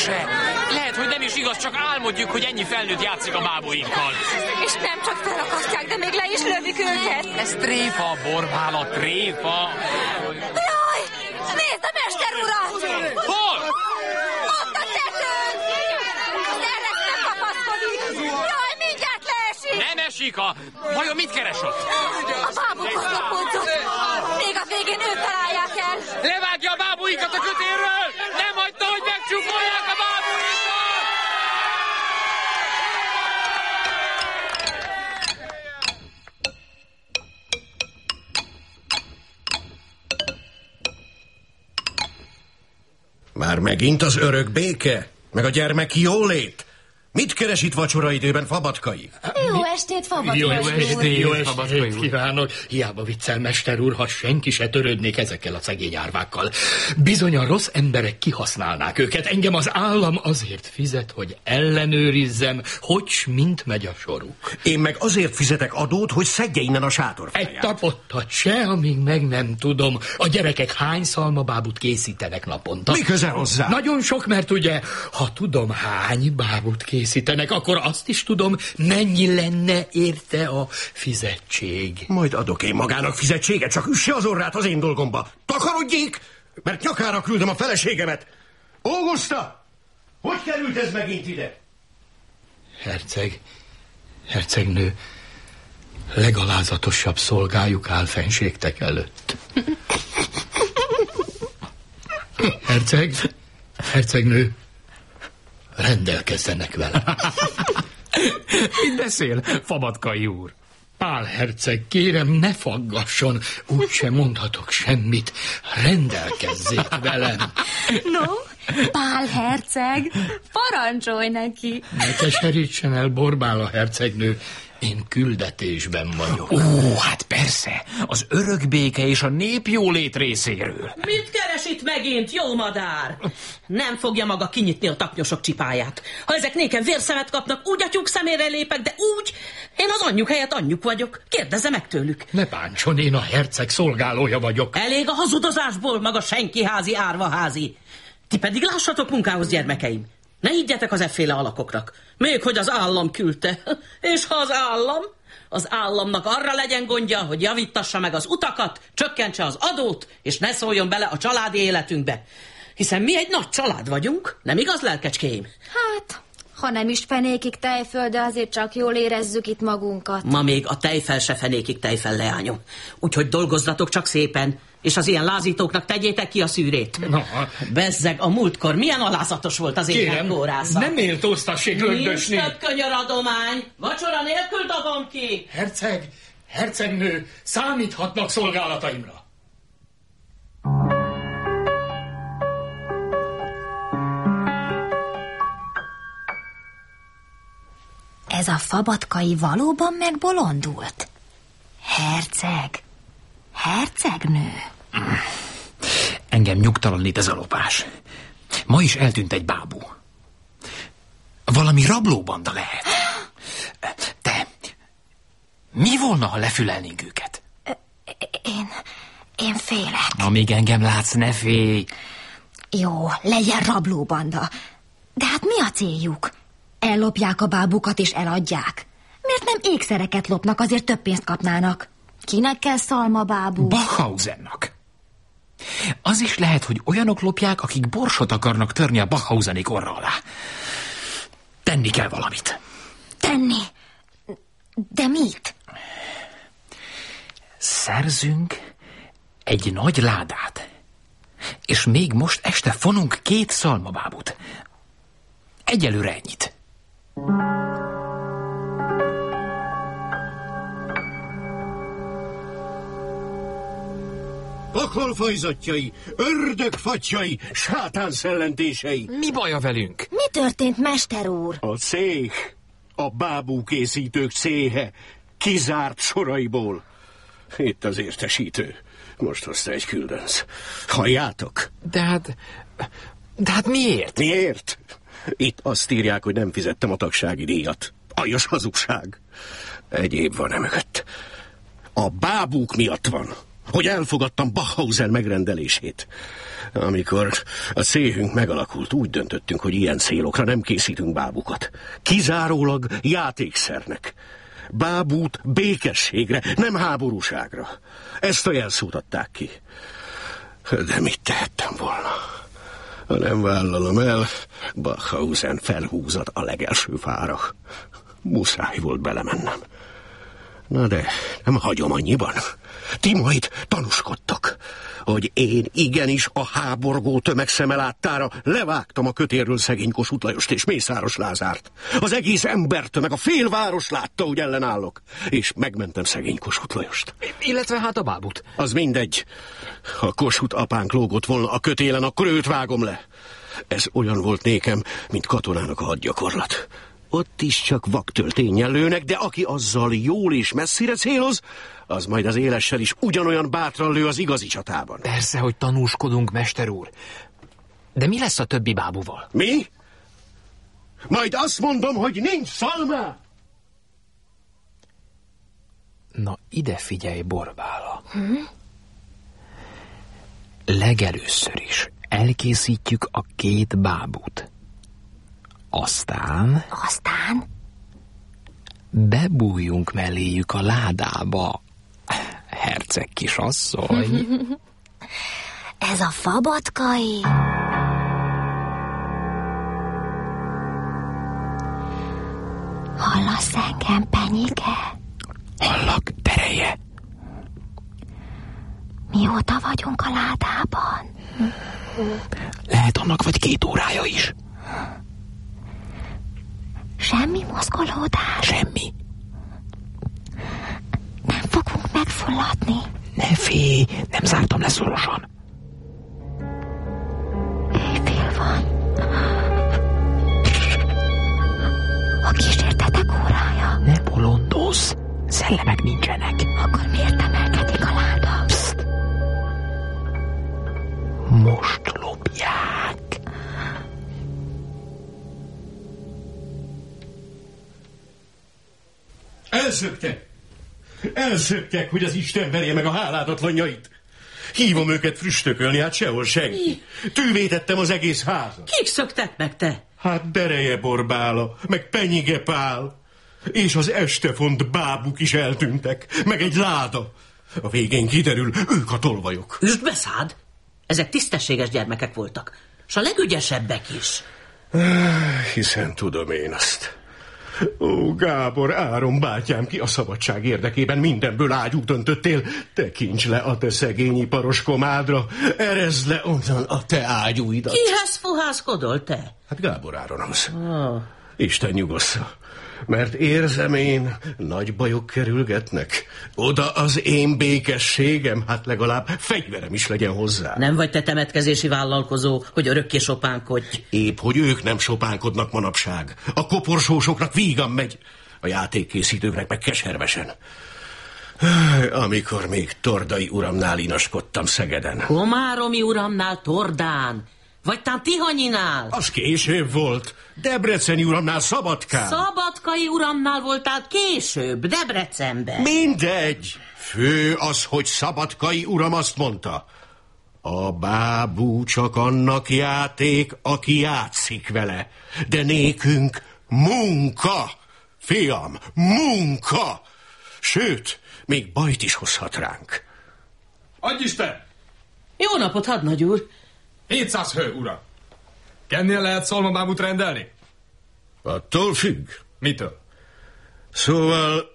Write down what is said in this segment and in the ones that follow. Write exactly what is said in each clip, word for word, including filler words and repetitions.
mese. Lehet, hogy nem is igaz, csak álmodjuk, hogy ennyi felnőtt játszik a bábuinkkal. És nem csak felakasztják, de még le is lövik őket. Ez tréfa, Borbála, tréfa. Jaj, nézd a mester urat! Hol? Ott a tetőn! Az eresztnek kapaszkodik! Jaj, mindjárt leesik! Nem esik a... Vajon mit keres ott? A bábukhoz lapodzott. Még a végén ők találják el. Levágja a bábuikat a kötélről! Nem hagyta, hogy megcsúfolják a bábuikat! Már megint az örök béke? Meg a gyermek jólét? Mit keres itt vacsoraidőben, Fabatkai? Jó estét, Fabatkai Jó úr! estét, jó estét kívánok! Hiába viccel, mester úr, ha senki se törődnék ezekkel a szegény árvákkal. Bizony a rossz emberek kihasználnák őket. Engem az állam azért fizet, hogy ellenőrizzem, hogy s mint megy a soruk. Én meg azért fizetek adót, hogy szedje innen a sátorfáját. Egy tapottat se, amíg meg nem tudom. A gyerekek hány szalmabábut készítenek naponta? Mi köze hozzá? Nagyon sok, mert ugye, ha tudom hány bábut készítenek, akkor azt is tudom, mennyi lenne érte a fizetség. Majd adok én magának fizetséget, csak üsse az orrát az én dolgomba. Takarodjék, mert nyakára küldöm a feleségemet. Augusta, hogy került ez megint ide? Herceg, hercegnő, legalázatosabb szolgájuk áll fenségtek előtt. Herceg, hercegnő, rendelkezzenek vele. Mit beszél, Fabatkai úr? Pál herceg, kérem, ne faggasson, úgysem mondhatok semmit. Rendelkezzék velem. No, Pál herceg, parancsolj neki. Ne keserítsen el, Borbála hercegnő. Én küldetésben vagyok. Ó, hát persze, az örök béke és a nép jólét részéről. Mit keres itt megint, jó madár? Nem fogja maga kinyitni a taknyosok csipáját. Ha ezek nékem vérszemet kapnak, úgy a tyúk szemére lépek, de úgy, én az anyjuk helyett anyjuk vagyok. Kérdezze meg tőlük. Ne bántson, én a herceg szolgálója vagyok. Elég a hazudozásból, maga senkiházi, árvaházi. Ti pedig lássatok munkához, gyermekeim. Ne higgyetek az efféle alakoknak. Még hogy az állam küldte. És ha az állam, az államnak arra legyen gondja, hogy javítassa meg az utakat, csökkentse az adót, és ne szóljon bele a családi életünkbe. Hiszen mi egy nagy család vagyunk, nem igaz, lelkecskéim? Hát, ha nem is fenékig tejföl, de azért csak jól érezzük itt magunkat. Ma még a tejfel se fenékig tejfel, leányom. Úgyhogy dolgozzatok csak szépen, és az ilyen lázítóknak tegyétek ki a szűrét. Na. Bezzeg, a múltkor milyen alázatos volt az éhen kórásza. Nem méltóztassék lögdösni. Nincs több könyöradomány. Vacsora nélkül dobom ki. Herceg, hercegnő, számíthatnak szolgálataimra. Ez a Fabatkai valóban megbolondult? Herceg? Hercegnő? Engem nyugtalanít ez a lopás. Ma is eltűnt egy bábú. Valami rablóbanda lehet. Te, mi volna, ha lefülelnénk őket? Én... én félek. Amíg engem látsz, ne félj. Jó, legyen rablóbanda. De hát mi a céljuk? Ellopják a bábukat és eladják. Miért nem ékszereket lopnak, azért több pénzt kapnának? Kinek kell szalmabábú? Bachhausennak. Az is lehet, hogy olyanok lopják, akik borsot akarnak törni a Bachhausenik orra alá. Tenni kell valamit. Tenni? De mit? Szerzünk egy nagy ládát, és még most este fonunk két szalmabábut. Egyelőre ennyit. Pokol fajzatjai, ördögfattyai, sátán szellentései. Mi baja velünk? Mi történt, mester úr? A céh, a bábúkészítők céhe, kizárt soraiból. Itt az értesítő. Most hozta egy küldönc. Halljátok? De hát... De hát miért? Miért? Itt azt írják, hogy nem fizettem a tagsági díjat. Aljas hazugság. Egyéb van emögött. A bábúk miatt van. hogy elfogadtam Bachhausen megrendelését. Amikor a céhünk megalakult, úgy döntöttünk, hogy ilyen célokra nem készítünk bábukat. Kizárólag játékszernek. Bábút békességre, nem háborúságra. Ezt a jelszót adták ki. De mit tehettem volna? Ha nem vállalom el, Bachhausen felhúzat a legelső fára. Muszáj volt belemennem. Na de nem hagyom annyiban. Ti majd tanúskodtak, hogy én igenis a háborgó tömeg szeme láttára levágtam a kötérről szegény Kossuth Lajost és Mészáros Lázárt. Az egész embertömeg, a félváros látta, hogy ellenállok, és megmentem szegény Kossuth Lajost. Illetve hát a bábut. Az mindegy. Ha Kossuth apánk lógott volna a kötélen, akkor őt vágom le. Ez olyan volt nékem, mint katonának a hadgyakorlat. Ott is csak vaktölténnyel lőnek, de aki azzal jól és messzire céloz, az majd az élessel is ugyanolyan bátran lő az igazi csatában. Persze, hogy tanúskodunk, mester úr. De mi lesz a többi bábuval? Mi? Majd azt mondom, hogy nincs szalmá! Na, ide figyelj, Borbála. Hm? Legelőször is elkészítjük a két bábút. Aztán... Aztán? Bebújjunk melléjük a ládába. Herceg kisasszony. Ez a Fabatkai. Hallasz engem, Penyike? Hallak, Dereje. Mióta vagyunk a ládában? Lehet annak vagy két órája is. Semmi mozgolódás? Semmi. Nem fogunk megfulladni. Ne félj, nem zártam le szorosan. Éjfél van. A kísértetek órája. Ne bolondozz, szellemek nincsenek. Akkor miért emelkedik a láda? Pszt. Most lopják. Elszöktek! Elszöktek, hogy az Isten verje meg a háládatlanjait. Hívom őket früstökölni, hát sehol senki. Tűvé tettem az egész házat. Kik szöktek meg, te? Hát Dereje Borbála, meg Penyige Pál. És az estefont bábuk is eltűntek, meg egy láda. A végén kiderül, ők a tolvajok. Üsd beszád! Ezek tisztességes gyermekek voltak, s a legügyesebbek is. Hiszen tudom én azt. Ó, Gábor, Áron bátyám, ki a szabadság érdekében mindenből ágyút döntöttél. Tekints le a te szegény iparos komádra, erezd le onnan a te ágyúidat. Kihez fohászkodol, te? Hát Gábor Áronhoz. Oh. Isten nyugossza, mert érzem én, nagy bajok kerülgetnek. Oda az én békességem, hát legalább fegyverem is legyen hozzá. Nem vagy te temetkezési vállalkozó, hogy örökké sopánkodj. Épp, hogy ők nem sopánkodnak manapság. A koporsósoknak vígan megy, a játékkészítőknek meg keservesen. Amikor még Tordai uramnál inaskodtam Szegeden. Komáromi uramnál Tordán, vagy tán Tihanyinál. Az később volt. Debreceni uramnál Szabadkán. Szabadkai uramnál voltál később, Debrecenben. Mindegy. Fő az, hogy Szabadkai uram azt mondta. A bábú csak annak játék, aki játszik vele. De nékünk munka. Fiam, munka. Sőt, még bajt is hozhat ránk. Adj Isten! Jó napot, hadnagy úr! hétszáz hő, ura! Kennél lehet szalmabábút rendelni? Attól függ. Mitől? Szóval...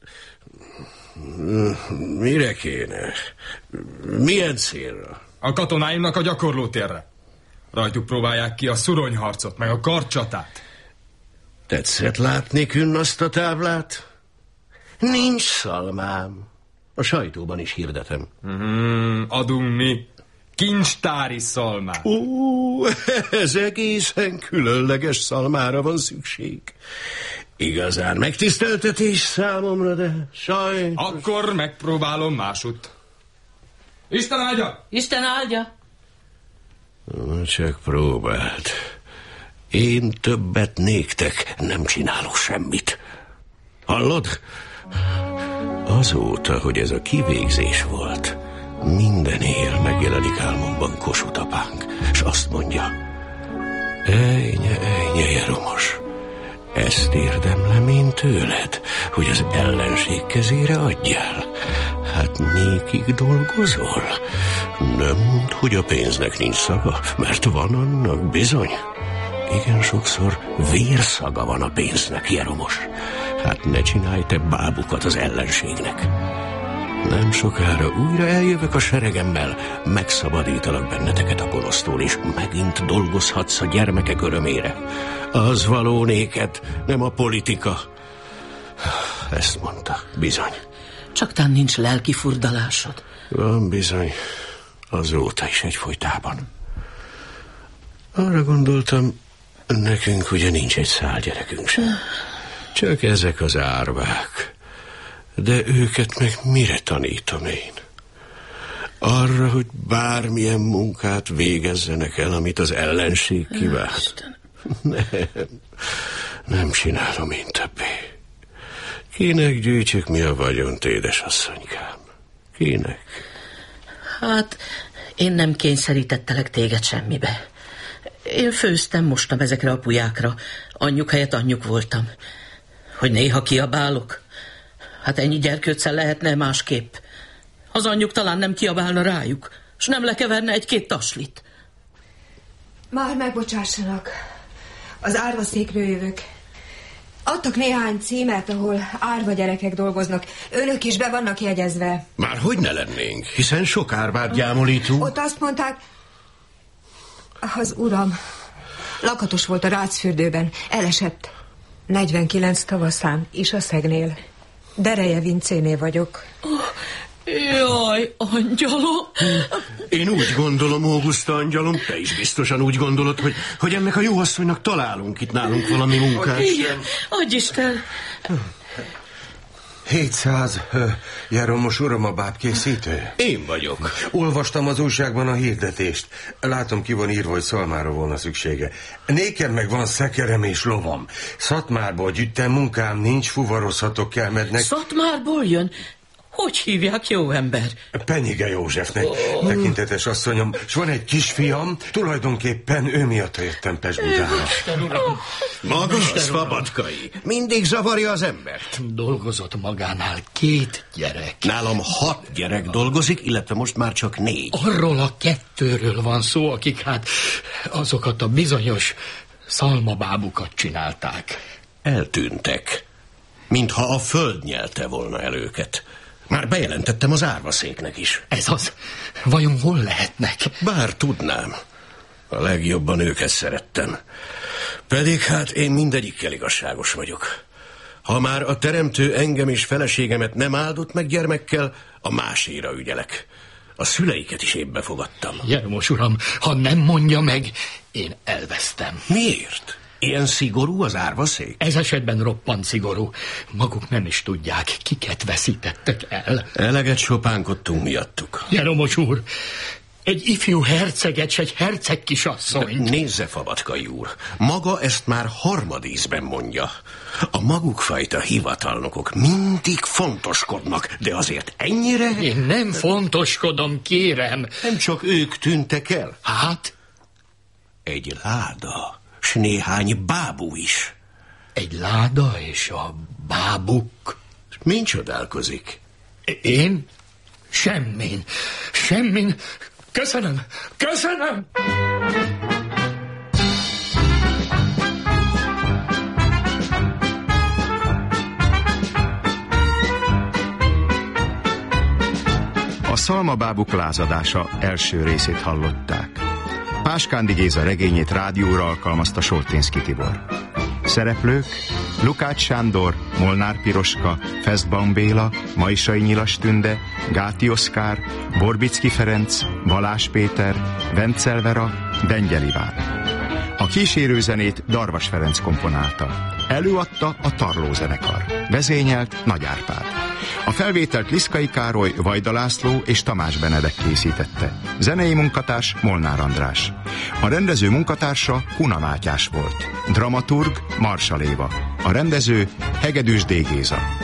Mire kéne? Milyen célra? A katonáimnak a gyakorlótérre. Rajtuk próbálják ki a szuronyharcot, meg a kardcsatát. Tetszett látni künn azt a táblát? Nincs szalmám. A sajtóban is hirdetem. Mm, adunk mi kincstári szalmát. Ó, ez egészen különleges szalmára van szükség. Igazán megtiszteltetés számomra, de sajnos... Akkor megpróbálom másutt. Isten áldja! Isten áldja! Csak próbáld. Én többet néktek nem csinálok semmit. Hallod? Azóta, hogy ez a kivégzés volt, Minden éjjel megjelenik álmomban Kossuth apánk, és azt mondja: ejnye, ejnye, Jeromos, ezt érdemlem én tőled, hogy az ellenség kezére adjál. Hát nékig dolgozol? Nem mondd, hogy a pénznek nincs szaga, mert van annak bizony. Igen sokszor vérszaga van a pénznek, Jeromos. Hát ne csinálj te bábukat az ellenségnek. Nem sokára újra eljövök a seregemmel, megszabadítalak benneteket a gonosztól, és megint dolgozhatsz a gyermekek örömére. Az való néked, nem a politika. Ezt mondta, bizony. Csak tán nincs lelki furdalásod. Van bizony, azóta is egyfolytában. Arra gondoltam, nekünk ugye nincs egy szál gyerekünk sem. Csak ezek az árvák. De őket meg mire tanítom én? Arra, hogy bármilyen munkát végezzenek el, amit az ellenség kíván. Nem, nem csinálom én többé. Kinek gyűjtsük mi a vagyont, édesasszonykám? Kinek? Hát, én nem kényszerítettelek téged semmibe. Én főztem, mostam ezekre a pulyákra. Anyjuk helyett anyjuk voltam. Hogy néha kiabálok? Hát ennyi gyerkőccel lehetne másképp. Az anyjuk talán nem kiabálna rájuk, s nem lekeverne egy-két taslit. Már megbocsássanak. Az árvaszékről jövök. Adtak néhány címet, ahol árva gyerekek dolgoznak. Önök is be vannak jegyezve. Már hogy ne lennénk, hiszen sok árvát gyámolítunk. Ott azt mondták... Az uram lakatos volt a Rácfürdőben. Elesett negyvenkilenc tavaszán is a Szegnél. Dereje Vincénél vagyok. Oh, jaj, angyalom! Én úgy gondolom, Auguszta angyalom, te is biztosan úgy gondolod, hogy, hogy ennek a jó asszonynak találunk itt nálunk valami munkát. Igen, adj Isten! hétszáz Jeromos uram, a bábkészítő? Én vagyok. Olvastam az újságban a hirdetést. Látom, ki van írva, hogy Szalmára volna szüksége. Nékem meg van szekerem és lovam. Szatmárból gyűjtem, munkám nincs, fuvarozhatok, kelmednek. Szatmárból jön? Hogy hívják, jó ember? Penyige Józsefnek, oh. Tekintetes asszonyom. S van egy kisfiam, tulajdonképpen ő miatt jöttem Pest-Budára. Maga Szabadkai. Mindig zavarja az embert. Dolgozott magánál két gyerek. Nálam hat gyerek dolgozik, illetve most már csak négy. Arról a kettőről van szó, akik hát azokat a bizonyos szalmabábukat csinálták. Eltűntek. Mintha a föld nyelte volna el őket. Már bejelentettem az árvaszéknek is. Ez az. Vajon hol lehetnek? Bár tudnám. A legjobban őket szerettem. Pedig hát én mindegyikkel igazságos vagyok. Ha már a teremtő engem és feleségemet nem áldott meg gyermekkel, a máséra ügyelek. A szüleiket is épp befogadtam. Jeromos uram, ha nem mondja meg, én elvesztem. Miért? Ilyen szigorú az árvaszék? Ez esetben roppant szigorú. Maguk nem is tudják, kiket veszítettek el. Eleget sopánkodtunk miattuk. Jeromos úr, egy ifjú herceget, s egy herceg kisasszony. Nézze, Szabadkai úr, maga ezt már harmadízben mondja. A maguk fajta hivatalnokok mindig fontoskodnak, de azért ennyire... Én nem fontoskodom, kérem. Nem csak ők tűntek el. Hát? Egy láda... s néhány bábú is. Egy láda és a bábuk? Min csodálkozik? Én? Semmin. Semmin. Köszönöm. Köszönöm. A Szalmabábuk lázadása első részét hallották. Páskándi Géza regényét rádióra alkalmazta Solténszky Tibor. Szereplők: Lukács Sándor, Molnár Piroska, Fesztbaum Béla, Majsai Nyilas Tünde, Gáti Oszkár, Borbicki Ferenc, Balázs Péter, Vencel Vera, Dengyel Iván. A kísérőzenét Darvas Ferenc komponálta. Előadta a Tarló zenekar. Vezényelt Nagy Árpád. A felvételt Liszkai Károly, Vajda László és Tamás Benedek készítette. Zenei munkatárs Molnár András. A rendező munkatársa Kuna Mátyás volt. Dramaturg Marsal Éva. A rendező Hegedűs D. Géza.